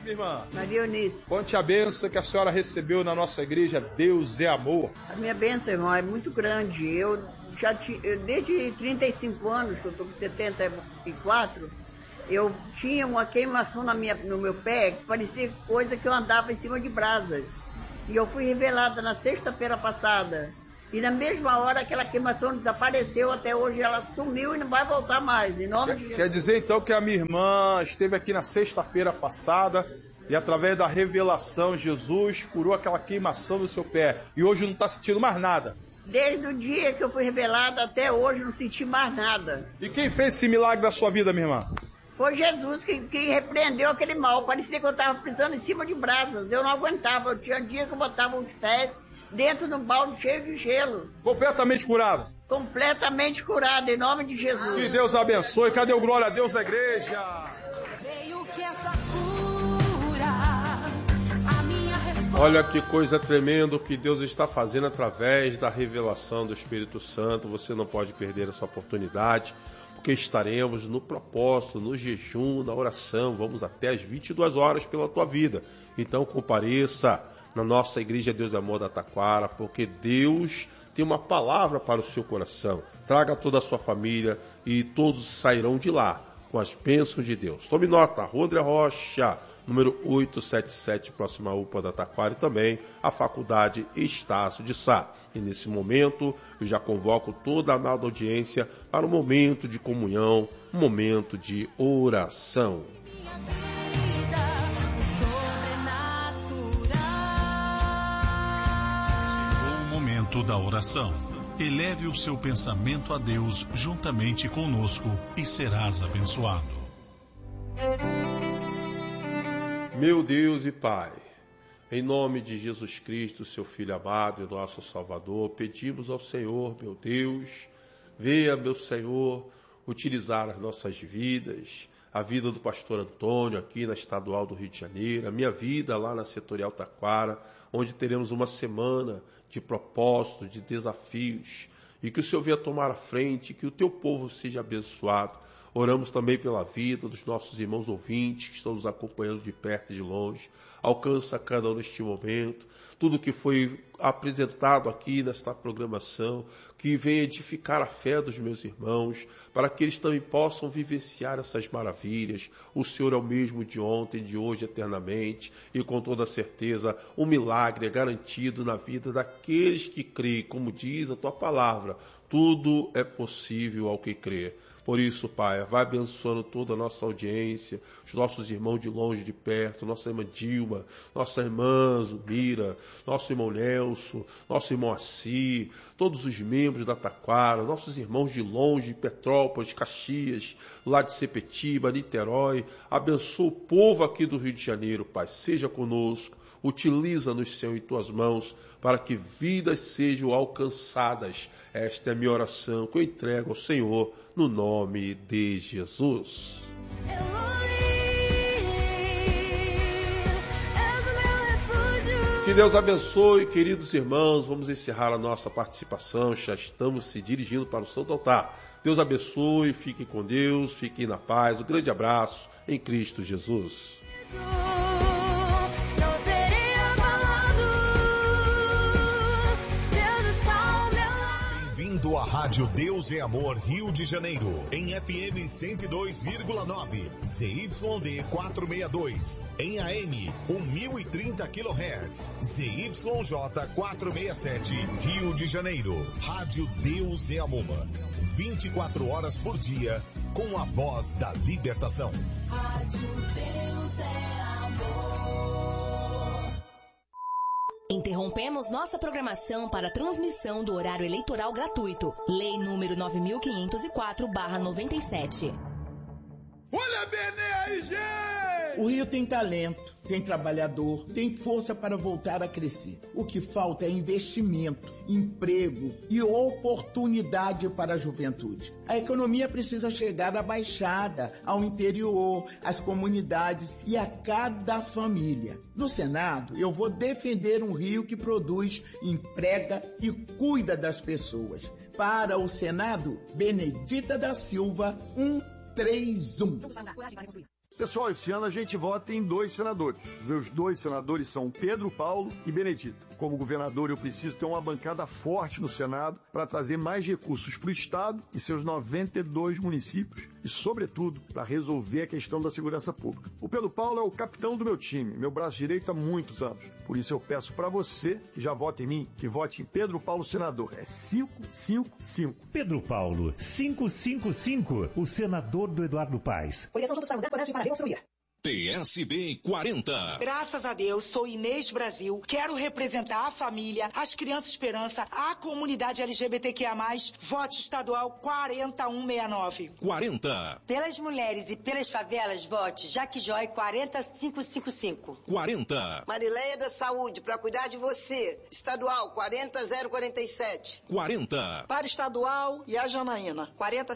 minha irmã? Maria Eunice. Conte a bênção que a senhora recebeu na nossa igreja, Deus é Amor. A minha bênção, irmão, é muito grande. Eu desde 35 anos, que eu estou com 74, eu tinha uma queimação no meu pé, que parecia coisa que eu andava em cima de brasas. E eu fui revelada na sexta-feira passada. E na mesma hora aquela queimação desapareceu, até hoje ela sumiu e não vai voltar mais, em nome de Jesus. Quer dizer então que a minha irmã esteve aqui na sexta-feira passada e através da revelação Jesus curou aquela queimação no seu pé e hoje não está sentindo mais nada. Desde o dia que eu fui revelada até hoje não senti mais nada. E quem fez esse milagre na sua vida, minha irmã? Foi Jesus que repreendeu aquele mal. Parecia que eu estava pisando em cima de brasas, eu não aguentava. Eu tinha dia que eu botava os pés dentro de um balde cheio de gelo. Completamente curado? Completamente curado, em nome de Jesus. Que Deus abençoe. Cadê o glória a Deus da igreja? Creio que essa cura, a minha resposta... Olha que coisa tremenda que Deus está fazendo através da revelação do Espírito Santo. Você não pode perder essa oportunidade, porque estaremos no propósito, no jejum, na oração. Vamos até às 22 horas pela tua vida. Então compareça na nossa igreja Deus é Amor da Taquara, porque Deus tem uma palavra para o seu coração. Traga toda a sua família e todos sairão de lá com as bênçãos de Deus. Tome nota, Rua André Rocha, número 877, próxima à UPA da Taquara, e também a Faculdade Estácio de Sá. E nesse momento eu já convoco toda a amada audiência para um momento de comunhão, um momento de oração. Da oração. Eleve o seu pensamento a Deus juntamente conosco e serás abençoado. Meu Deus e Pai, em nome de Jesus Cristo, seu Filho amado e nosso Salvador, pedimos ao Senhor, meu Deus, venha, meu Senhor, utilizar as nossas vidas, a vida do pastor Antônio aqui na Estadual do Rio de Janeiro, a minha vida lá na Setorial Taquara, onde teremos uma semana de propósitos, de desafios, e que o Senhor venha tomar a frente, que o teu povo seja abençoado. Oramos também pela vida dos nossos irmãos ouvintes que estão nos acompanhando de perto e de longe. Alcança cada um neste momento. Tudo que foi apresentado aqui nesta programação, que venha edificar a fé dos meus irmãos, para que eles também possam vivenciar essas maravilhas. O Senhor é o mesmo de ontem, de hoje, eternamente, e com toda certeza o milagre é garantido na vida daqueles que creem. Como diz a tua palavra, tudo é possível ao que crê. Por isso, Pai, vai abençoando toda a nossa audiência, os nossos irmãos de longe e de perto, nossa irmã Dilma, nossa irmã Zumira, nosso irmão Nelson, nosso irmão Assi, todos os membros da Taquara, nossos irmãos de longe, de Petrópolis, Caxias, lá de Sepetiba, Niterói. Abençoa o povo aqui do Rio de Janeiro, Pai. Seja conosco. Utiliza-nos, Senhor, em tuas mãos, para que vidas sejam alcançadas. Esta é a minha oração que eu entrego ao Senhor, no nome de Jesus. Que Deus abençoe, queridos irmãos. Vamos encerrar a nossa participação. Já estamos se dirigindo para o Santo Altar. Deus abençoe, fiquem com Deus, fiquem na paz. Um grande abraço em Cristo Jesus. A Rádio Deus é Amor Rio de Janeiro, em FM 102,9, ZYD 462, em AM 1030 kHz, ZYJ 467, Rio de Janeiro. Rádio Deus é Amor, 24 horas por dia, com a voz da libertação. Rádio Deus é Amor. Interrompemos nossa programação para a transmissão do horário eleitoral gratuito. Lei número 9504/97. Olha bem aí, gente! O Rio tem talento, tem trabalhador, tem força para voltar a crescer. O que falta é investimento, emprego e oportunidade para a juventude. A economia precisa chegar à Baixada, ao interior, às comunidades e a cada família. No Senado, eu vou defender um Rio que produz, emprega e cuida das pessoas. Para o Senado, Benedita da Silva, 131. Pessoal, esse ano a gente vota em 2 senadores. Meus 2 senadores são Pedro Paulo e Benedita. Como governador, eu preciso ter uma bancada forte no Senado para trazer mais recursos para o Estado e seus 92 municípios e, sobretudo, para resolver a questão da segurança pública. O Pedro Paulo é o capitão do meu time, meu braço direito há muitos anos. Por isso eu peço para você, que já vota em mim, que vote em Pedro Paulo senador. É 555. Pedro Paulo, 555, o senador do Eduardo Paes. Coligação Juntos para Mudar, Coragem para Reconstruir. PSB 40. Graças a Deus, sou Inês Brasil. Quero representar a família, as crianças esperança, a comunidade LGBTQIA+, voto estadual 40169. 40. Pelas mulheres e pelas favelas, vote Jaque Joy 40555. 40. Marileia da Saúde, para cuidar de você, estadual 40047. 40. Para estadual e a Janaína,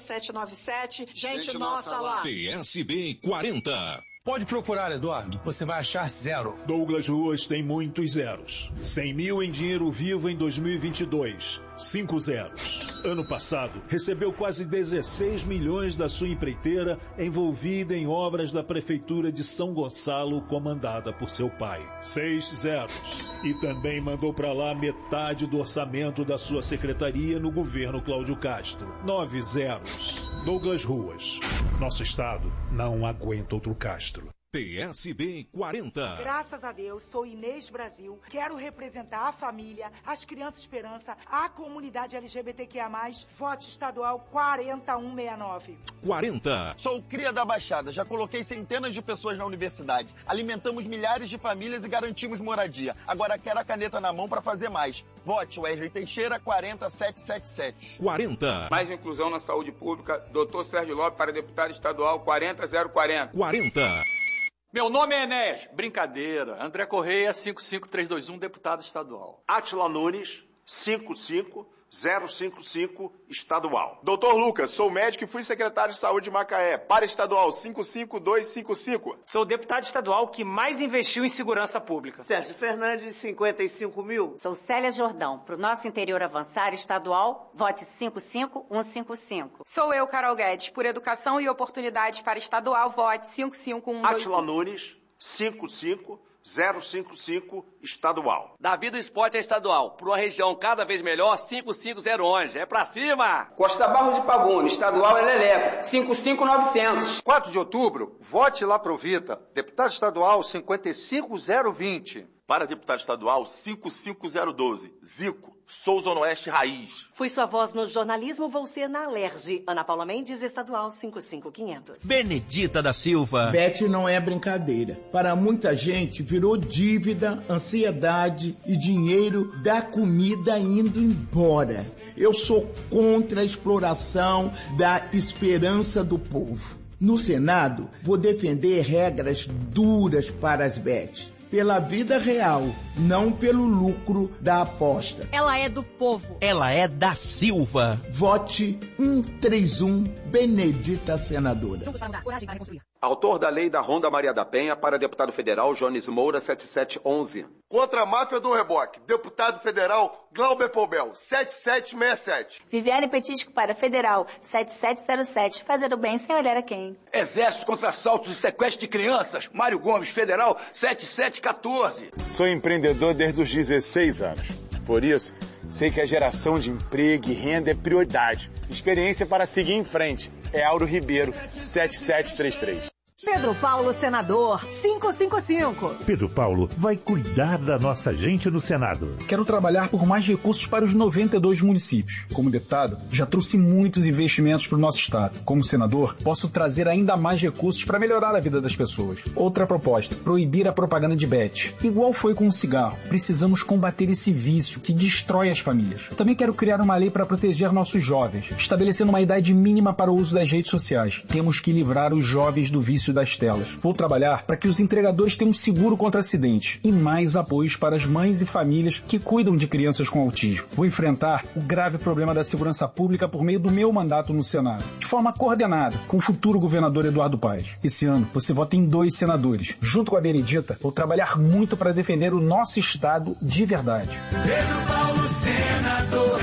4797, gente nossa lá. PSB 40. Pode procurar, Eduardo. Você vai achar 0. Douglas Ruas tem muitos zeros. 100 mil em dinheiro vivo em 2022. 5 zeros. Ano passado, recebeu quase 16 milhões da sua empreiteira envolvida em obras da Prefeitura de São Gonçalo, comandada por seu pai. 6 zeros. E também mandou para lá metade do orçamento da sua secretaria no governo Cláudio Castro. 9 zeros. Douglas Ruas. Nosso estado não aguenta outro Castro. PSB 40. Graças a Deus, sou Inês Brasil. Quero representar a família, as crianças esperança, a comunidade LGBTQIA+, voto estadual 40169. 40. Sou cria da Baixada, já coloquei centenas de pessoas na universidade. Alimentamos milhares de famílias e garantimos moradia. Agora quero a caneta na mão para fazer mais. Vote Wesley Teixeira 40777. 40. Mais inclusão na saúde pública, Dr. Sérgio Lopes para deputado estadual 40040. 40. Meu nome é Enéas. Brincadeira. André Correia, 55321, deputado estadual. Átila Nunes, 55055, estadual. Doutor Lucas, sou médico e fui secretário de saúde de Macaé. Para estadual, 55255. Sou o deputado estadual que mais investiu em segurança pública. Sérgio Fernandes, 55 mil. Sou Célia Jordão. Para o nosso interior avançar estadual, vote 55155. Sou eu, Carol Guedes. Por educação e oportunidades para estadual, vote 55125. Átila Nunes, 55055, estadual. Davi do Esporte é estadual. Para uma região cada vez melhor, 55011. É pra cima! Costa Barros de Pavuna, estadual é Leleco, 55900. 4 de outubro, vote lá pro Vita. Deputado estadual 55020. Para deputado estadual 55012, Zico, sou Zona Oeste Raiz. Fui sua voz no jornalismo, vou ser na Alerj. Ana Paula Mendes, estadual 55500. Benedita da Silva. Bet não é brincadeira. Para muita gente, virou dívida, ansiedade e dinheiro da comida indo embora. Eu sou contra a exploração da esperança do povo. No Senado, vou defender regras duras para as bets. Pela vida real, não pelo lucro da aposta. Ela é do povo. Ela é da Silva. Vote 131, Benedita Senadora. Juntos para mudar, coragem para reconstruir. Autor da lei da Ronda Maria da Penha para deputado federal Jones Moura 7711. Contra a máfia do reboque, deputado federal Glauber Poubel 7767. Viviane Petisco para federal 7707. Fazer o bem sem olhar a quem. Exército contra assaltos e sequestro de crianças, Mário Gomes, federal 7714. Sou empreendedor desde os 16 anos. Por isso, sei que a geração de emprego e renda é prioridade. Experiência para seguir em frente. É Auro Ribeiro, 7733. Pedro Paulo, senador, 555. Pedro Paulo vai cuidar da nossa gente no Senado. Quero trabalhar por mais recursos para os 92 municípios. Como deputado, já trouxe muitos investimentos para o nosso estado. Como senador, posso trazer ainda mais recursos para melhorar a vida das pessoas. Outra proposta, proibir a propaganda de bet. Igual foi com o cigarro, precisamos combater esse vício que destrói as famílias. Também quero criar uma lei para proteger nossos jovens, estabelecendo uma idade mínima para o uso das redes sociais. Temos que livrar os jovens do vício das telas. Vou trabalhar para que os entregadores tenham seguro contra acidentes e mais apoios para as mães e famílias que cuidam de crianças com autismo. Vou enfrentar o grave problema da segurança pública por meio do meu mandato no Senado, de forma coordenada com o futuro governador Eduardo Paes. Esse ano, você vota em 2 senadores. Junto com a Benedita, vou trabalhar muito para defender o nosso estado de verdade. Pedro Paulo, senador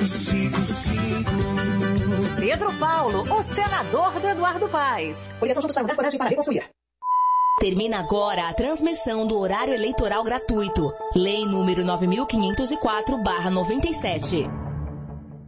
555. Pedro Paulo, o senador do Eduardo Paes. Coligação Juntos para Mudar, Coragem para Reconstruir. Termina agora a transmissão do horário eleitoral gratuito. Lei número 9.504/97.